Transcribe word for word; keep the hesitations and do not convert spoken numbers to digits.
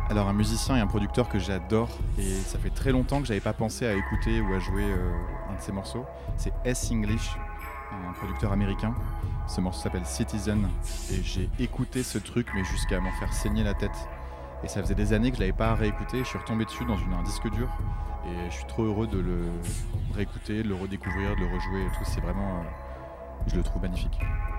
Alors un musicien et un producteur que j'adore, et ça fait très longtemps que j'avais pas pensé à écouter ou à jouer euh, un de ses morceaux, c'est S. English, un producteur américain. Ce morceau s'appelle Citizen, et j'ai écouté ce truc mais jusqu'à m'en faire saigner la tête. Et ça faisait des années que je l'avais pas réécouté, je suis retombé dessus dans une, un disque dur, et je suis trop heureux de le réécouter, de le redécouvrir, de le rejouer et tout, c'est vraiment... euh, je le trouve magnifique.